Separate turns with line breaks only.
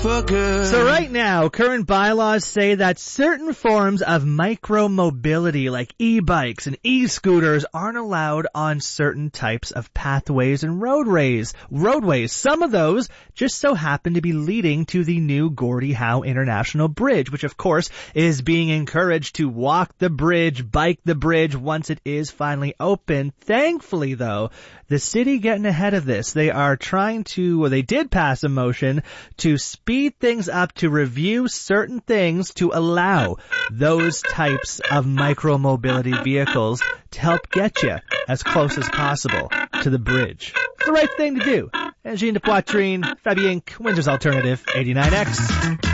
for good.
So right now, current bylaws say that certain forms of micro-mobility like e-bikes and e-scooters aren't allowed on certain types of pathways and roadways. Some of those just so happen to be leading to the new Gordie Howe International Bridge, which of course is being encouraged to walk the bridge, bike the bridge once it is finally open. Thankfully though, the city getting ahead of this. They are trying to, or they did pass a motion to speed things up, to review certain things to allow those types of micro-mobility vehicles to help get you as close as possible to the bridge. It's the right thing to do. Jean de Poitrine, Fabi Inc., Windsor's Alternative, 89X.